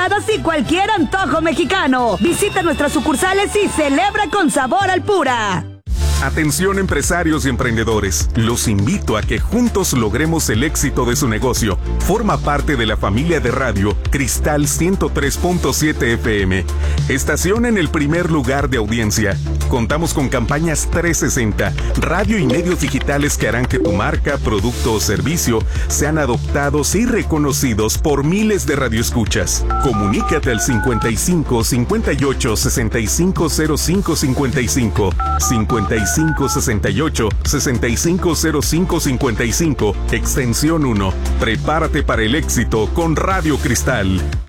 tostadas y cualquier antojo mexicano. Visita nuestras sucursales y celebra con sabor al Pura. Atención empresarios y emprendedores, los invito a que juntos logremos el éxito de su negocio. Forma parte de la familia de radio Cristal 103.7 FM, estación en el primer lugar de audiencia. Contamos con campañas 360, radio y medios digitales que harán que tu marca, producto o servicio sean adoptados y reconocidos por miles de radioescuchas. Comunícate al 55 58 65 05 55 68 6505 55, extensión 1. Prepárate para el éxito con Radio Cristal.